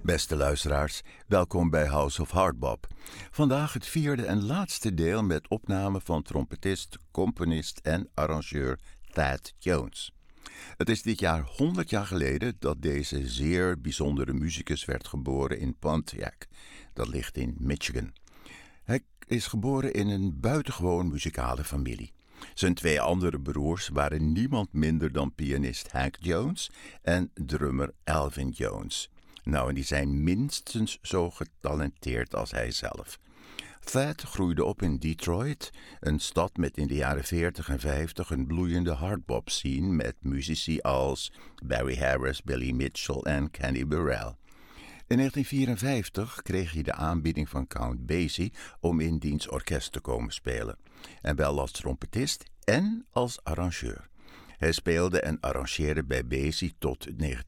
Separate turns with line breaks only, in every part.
Beste luisteraars, welkom bij House of Hardbop. Vandaag het vierde en laatste deel met opname van trompetist, componist en arrangeur Thad Jones. Het is dit jaar 100 jaar geleden dat deze zeer bijzondere muzikus werd geboren in Pontiac. Dat ligt in Michigan. Hij is geboren in een buitengewoon muzikale familie. Zijn twee andere broers waren niemand minder dan pianist Hank Jones en drummer Elvin Jones. En die zijn minstens zo getalenteerd als hij zelf. Thad groeide op in Detroit, een stad met in de jaren 40 en 50 een bloeiende hardbop scene met muzici als Barry Harris, Billy Mitchell en Kenny Burrell. In 1954 kreeg hij de aanbieding van Count Basie om in diens orkest te komen spelen. En wel als trompetist en als arrangeur. Hij speelde en arrangeerde bij Basie tot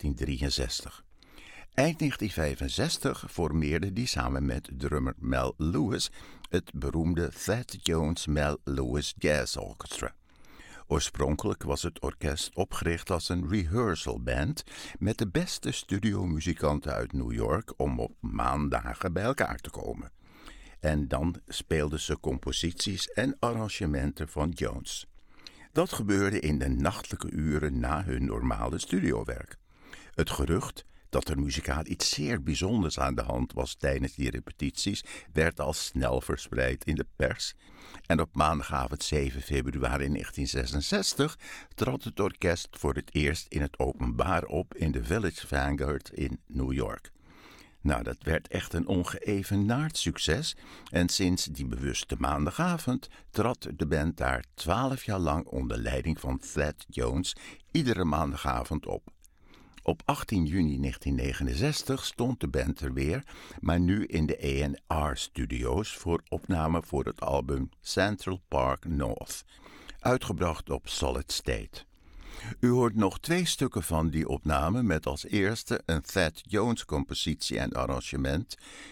1963. Eind 1965 formeerde hij samen met drummer Mel Lewis het beroemde Thad Jones Mel Lewis Jazz Orchestra. Oorspronkelijk was het orkest opgericht als een rehearsal band met de beste studiomuzikanten uit New York om op maandagen bij elkaar te komen. En dan speelden ze composities en arrangementen van Jones. Dat gebeurde in de nachtelijke uren na hun normale studiowerk. Het gerucht dat er muzikaal iets zeer bijzonders aan de hand was tijdens die repetities, werd al snel verspreid in de pers. En op maandagavond 7 februari 1966 trad het orkest voor het eerst in het openbaar op in de Village Vanguard in New York. Dat werd echt een ongeëvenaard succes en sinds die bewuste maandagavond trad de band daar 12 jaar lang onder leiding van Thad Jones iedere maandagavond op. Op 18 juni 1969 stond de band er weer, maar nu in de A&R-studio's voor opname voor het album Central Park North, uitgebracht op Solid State. U hoort nog 2 stukken van die opname met als eerste een Thad Jones compositie en arrangement,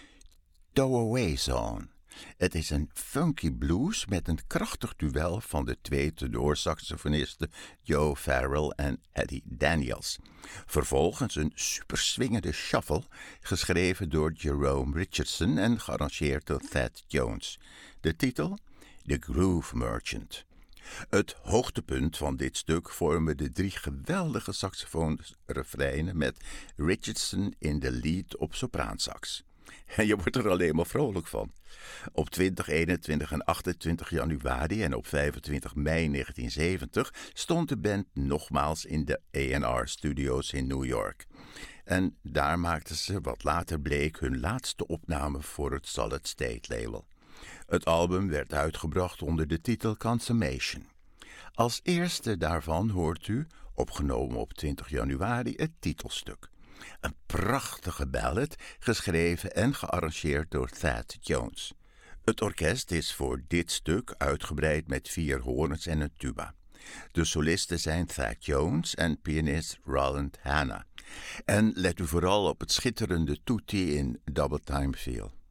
Throwaway Zone. Het is een funky blues met een krachtig duel van de 2 tenorsaxofonisten Joe Farrell en Eddie Daniels. Vervolgens een superswingende shuffle, geschreven door Jerome Richardson en gearrangeerd door Thad Jones. De titel? The Groove Merchant. Het hoogtepunt van dit stuk vormen de 3 geweldige saxofoonrefreinen met Richardson in de lead op sopraansax. En je wordt er alleen maar vrolijk van. Op 20, 21 en 28 januari en op 25 mei 1970 stond de band nogmaals in de A&R-studio's in New York. En daar maakten ze wat later bleek hun laatste opname voor het Solid State label. Het album werd uitgebracht onder de titel Consummation. Als eerste daarvan hoort u, opgenomen op 20 januari, het titelstuk. Een prachtige ballad, geschreven en gearrangeerd door Thad Jones. Het orkest is voor dit stuk uitgebreid met 4 hoorns en een tuba. De solisten zijn Thad Jones en pianist Roland Hanna. En let u vooral op het schitterende tutti in Double Time Feel.